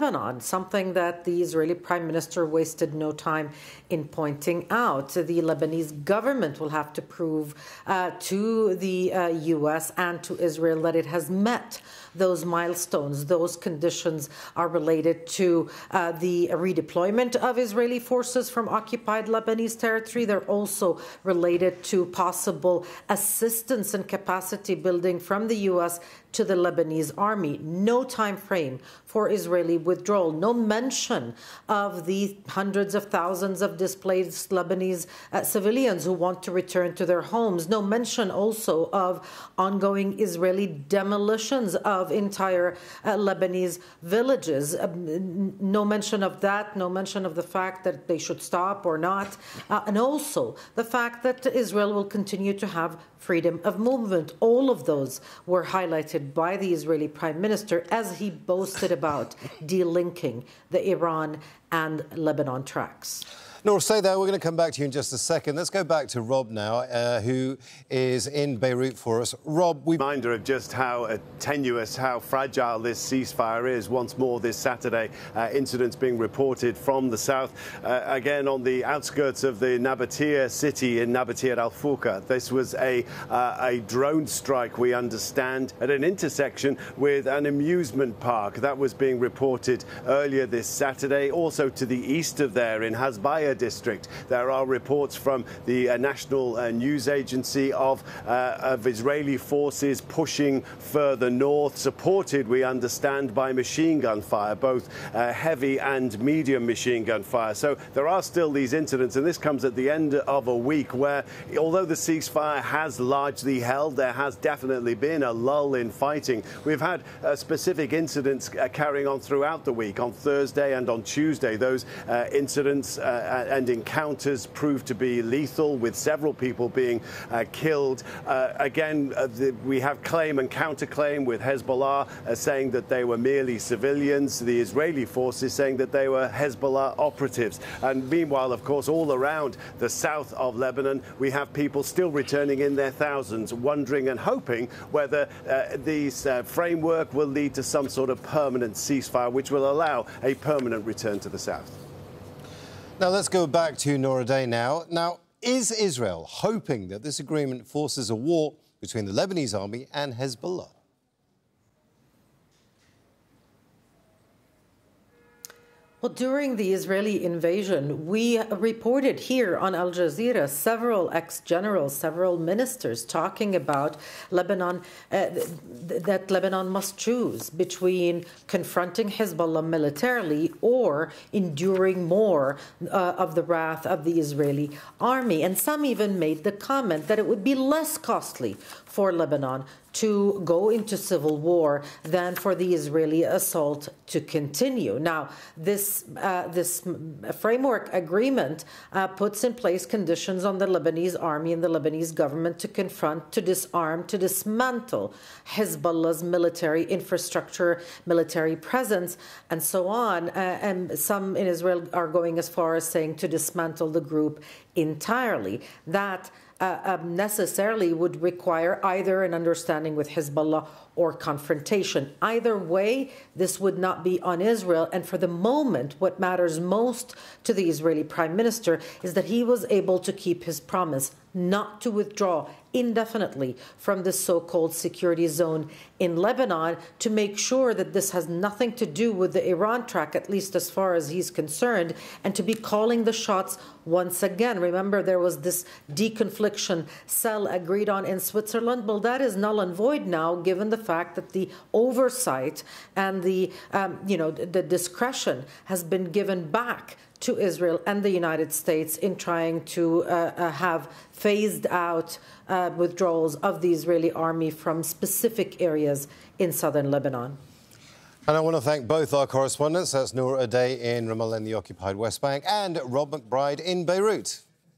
Lebanon, something that the Israeli Prime Minister wasted no time in pointing out. The Lebanese government will have to prove to the U.S. and to Israel that it has met those milestones. Those conditions are related to the redeployment of Israeli forces from occupied Lebanese territory. They're also related to possible assistance and capacity building from the U.S. to the Lebanese army. No time frame for Israeli withdrawal. No mention of the hundreds of thousands of displaced Lebanese civilians who want to return to their homes. No mention also of ongoing Israeli demolitions of entire Lebanese villages. No mention of that. No mention of the fact that they should stop or not. And also the fact that Israel will continue to have freedom of movement. All of those were highlighted by the Israeli Prime Minister as he boasted about delinking the Iran and Lebanon tracks. Noor, stay there. We're going to come back to you in just a second. Let's go back to Rob now, who is in Beirut for us. Rob, reminder of just how tenuous, how fragile this ceasefire is. Once more this Saturday, incidents being reported from the south, again on the outskirts of the Nabatea city in Nabatea al-Fuka. This was a drone strike, we understand, at an intersection with an amusement park. That was being reported earlier this Saturday. Also to the east of there in Hasbaya district, there are reports from the national news agency of Israeli forces pushing further north, supported, we understand, by machine gun fire, both heavy and medium machine gun fire. So there are still these incidents, and this comes at the end of a week where, although the ceasefire has largely held, there has definitely been a lull in fighting. We've had specific incidents carrying on throughout the week. On Thursday and on Tuesday, those incidents and encounters proved to be lethal, with several people being killed. Again, we have claim and counterclaim, with Hezbollah saying that they were merely civilians, the Israeli forces saying that they were Hezbollah operatives. And meanwhile, of course, all around the south of Lebanon, we have people still returning in their thousands, wondering and hoping whether this framework will lead to some sort of permanent ceasefire, which will allow a permanent return to the south. Now, let's go back to Noor Aday now. Now, is Israel hoping that this agreement forces a war between the Lebanese army and Hezbollah? Well, during the Israeli invasion, we reported here on Al Jazeera several ex-generals, several ministers talking about Lebanon, that Lebanon must choose between confronting Hezbollah militarily or enduring more of the wrath of the Israeli army. And some even made the comment that it would be less costly for Lebanon to go into civil war than for the Israeli assault to continue. Now, this framework agreement puts in place conditions on the Lebanese army and the Lebanese government to confront, to disarm, to dismantle Hezbollah's military infrastructure, military presence, and so on. And some in Israel are going as far as saying to dismantle the group entirely. That necessarily would require either an understanding with Hezbollah or confrontation. Either way, this would not be on Israel. And for the moment, what matters most to the Israeli Prime Minister is that he was able to keep his promise not to withdraw indefinitely from the so-called security zone in Lebanon, to make sure that this has nothing to do with the Iran track, at least as far as he's concerned, and to be calling the shots once again. Remember, there was this deconfliction cell agreed on in Switzerland. Well, that is null and void now, given the fact that the oversight and the discretion has been given back to Israel and the United States in trying to have phased out withdrawals of the Israeli army from specific areas in southern Lebanon. And I want to thank both our correspondents. That's Noor Aday in Ramallah in the occupied West Bank and Rob McBride in Beirut.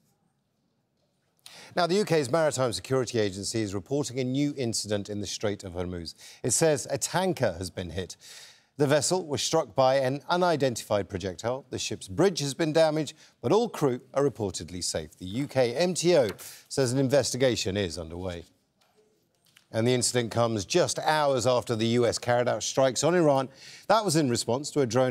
Now, the UK's Maritime Security Agency is reporting a new incident in the Strait of Hormuz. It says a tanker has been hit. The vessel was struck by an unidentified projectile. The ship's bridge has been damaged, but all crew are reportedly safe. The UK MTO says an investigation is underway. And the incident comes just hours after the US carried out strikes on Iran. That was in response to a drone